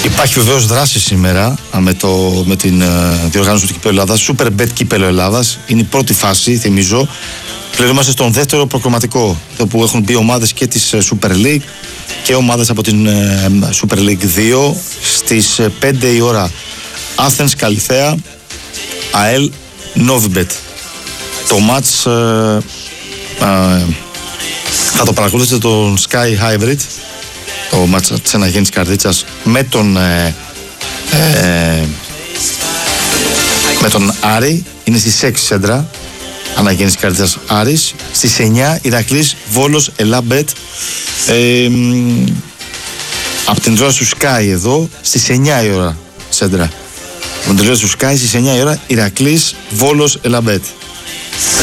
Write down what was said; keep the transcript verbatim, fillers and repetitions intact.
Υπάρχει βεβαίως δράση σήμερα με, το, με την uh, διοργάνωση του Κυπέλλου Ελλάδας. Super Bet Κυπέλλου Ελλάδας. Είναι η πρώτη φάση, θυμίζω. Πλέον είμαστε στον δεύτερο προκριματικό, όπου έχουν μπει ομάδες και της Super League και ομάδες από την uh, Super League δύο. Στις πέντε η ώρα Athens Καλυθέα, ΑΕΛ Novibet. Το match uh, uh, θα το παρακολουθήσετε τον Sky Hybrid, το μάτσα της Αναγέννης Καρδίτσας με τον ε, ε, με τον Άρη. Είναι στις έξι Σέντρα, Αναγέννης Καρδίτσας Άρης. Στις εννιά Ηρακλής Βόλος Ελάμπετ, ε, από την τηλεόραση του Sky εδώ στις εννιά η ώρα Σέντρα. Από την τηλεόραση του Sky στις εννιά η ώρα Ηρακλής Βόλος Ελάμπετ.